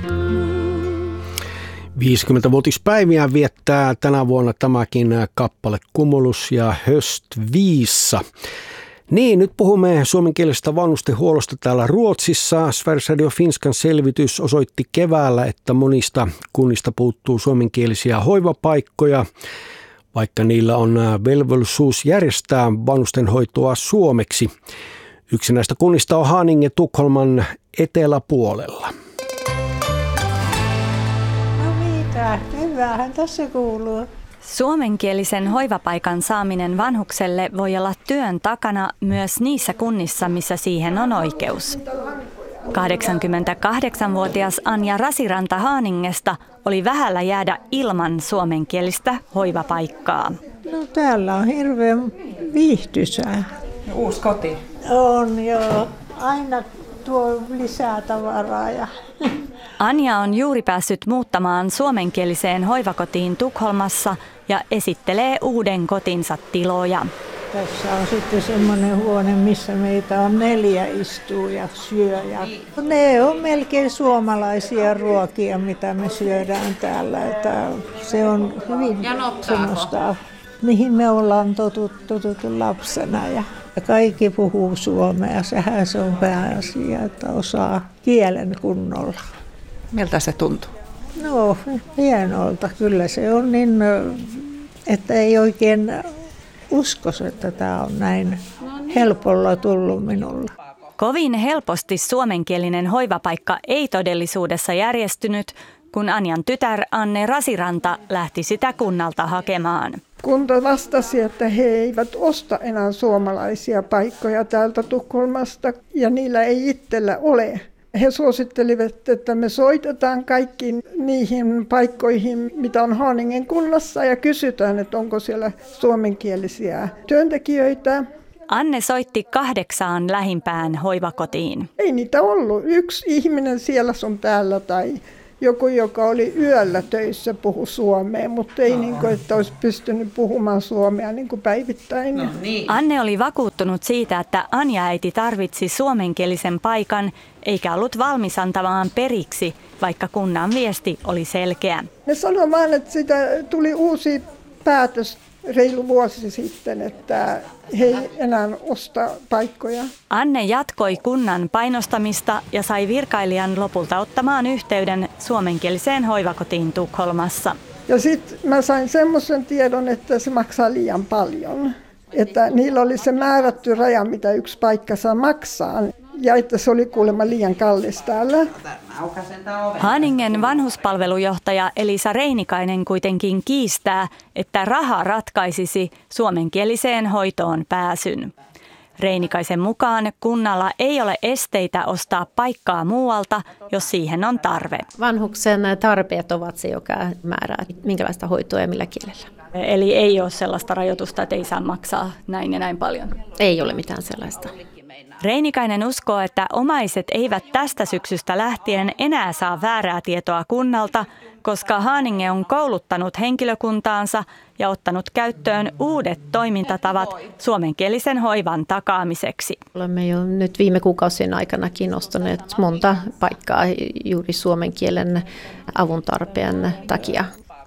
50-vuotispäiviä viettää tänä vuonna tämäkin kappale Cumulus ja Höstviisa. Niin, nyt puhumme suomenkielisestä vanhustenhuollosta täällä Ruotsissa. Sveriges Radio Finskan selvitys osoitti keväällä, että monista kunnista puuttuu suomenkielisiä hoivapaikkoja, vaikka niillä on velvollisuus järjestää vanhustenhoitoa suomeksi. Yksi näistä kunnista on Haninge Tukholman eteläpuolella. Hyvähän tässä kuuluu. Suomenkielisen hoivapaikan saaminen vanhukselle voi olla työn takana myös niissä kunnissa, missä siihen on oikeus. 88-vuotias Anja Rasiranta Haningesta oli vähällä jäädä ilman suomenkielistä hoivapaikkaa. No täällä on hirveän viihtyisää. Uusi koti. On joo. Aina tuo lisää tavaraa. Anja on juuri päässyt muuttamaan suomenkieliseen hoivakotiin Tukholmassa ja esittelee uuden kotinsa tiloja. Tässä on sitten semmoinen huone, missä meitä on 4 istuu ja syö. Ja ne on melkein suomalaisia ruokia, mitä me syödään täällä. Että se on hyvin semmoista, mihin me ollaan totuttu lapsena. Ja kaikki puhuu suomea. Sehän se on pääasia, että osaa kielen kunnolla. Miltä se tuntuu? No, hienolta. Kyllä se on niin, että ei oikein uskoisi, että tämä on näin helpolla tullut minulla. Kovin helposti suomenkielinen hoivapaikka ei todellisuudessa järjestynyt, kun Anjan tytär Anne Rasiranta lähti sitä kunnalta hakemaan. Kunta vastasi, että he eivät osta enää suomalaisia paikkoja täältä Tukholmasta ja niillä ei itsellä ole. He suosittelivat, että me soitetaan kaikkiin niihin paikkoihin, mitä on Haningen kunnassa ja kysytään, että onko siellä suomenkielisiä työntekijöitä. Anne soitti 8 lähimpään hoivakotiin. Ei niitä ollut. Yksi ihminen siellä sun täällä tai joku, joka oli yöllä töissä, puhui suomea, mutta ei niin kuin, että olisi pystynyt puhumaan suomea niin kuin päivittäin. No niin. Anne oli vakuuttunut siitä, että Anja-äiti tarvitsi suomenkielisen paikan, eikä ollut valmis antamaan periksi, vaikka kunnan viesti oli selkeä. Ne sanoi vaan, että siitä tuli uusi päätös reilu vuosi sitten, että he ei enää osta paikkoja. Anne jatkoi kunnan painostamista ja sai virkailijan lopulta ottamaan yhteyden suomenkieliseen hoivakotiin Tukholmassa. Ja sitten mä sain semmoisen tiedon, että se maksaa liian paljon. Että niillä oli se määrätty raja, mitä yksi paikka saa maksaa. Ja että se oli kuulemma liian kallis täällä. Haningen vanhuspalvelujohtaja Elisa Reinikainen kuitenkin kiistää, että raha ratkaisisi suomenkieliseen hoitoon pääsyn. Reinikaisen mukaan kunnalla ei ole esteitä ostaa paikkaa muualta, jos siihen on tarve. Vanhuksen tarpeet ovat se, joka määrää, minkälaista hoitoa ja millä kielellä. Eli ei ole sellaista rajoitusta, että ei saa maksaa näin ja näin paljon? Ei ole mitään sellaista. Reinikainen uskoo, että omaiset eivät tästä syksystä lähtien enää saa väärää tietoa kunnalta, koska Haninge on kouluttanut henkilökuntaansa ja ottanut käyttöön uudet toimintatavat suomenkielisen hoivan takaamiseksi. Olemme jo nyt viime kuukausien aikanakin nostaneet monta paikkaa juuri suomen kielen avun tarpeen takia.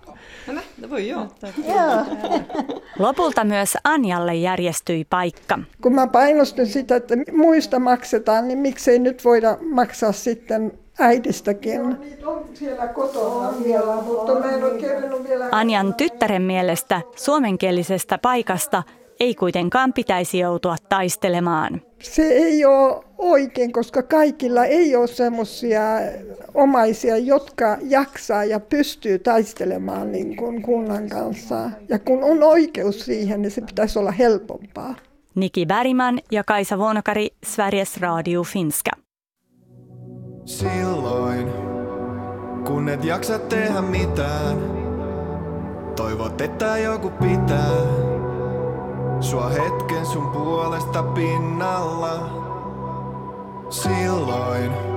Lopulta myös Anjalle järjestyi paikka. Kun mä painostin sitä, että muista maksetaan, niin miksei nyt voida maksaa sitten äidistäkin. Niitä on siellä kotona vielä, mutta mä en ole kerännyt vielä. Anjan tyttären mielestä suomenkielisestä paikasta ei kuitenkaan pitäisi joutua taistelemaan. Se ei ole oikein, koska kaikilla ei ole semmoisia omaisia, jotka jaksaa ja pystyy taistelemaan niin kuin kunnan kanssa. Ja kun on oikeus siihen, niin se pitäisi olla helpompaa. Niki Bergman ja Kaisa Vuonokari, Sveriges Radio Finska. Silloin, kun et jaksa tehdä mitään, toivot, että joku pitää sua hetken sun puolesta pinnalla. Silloin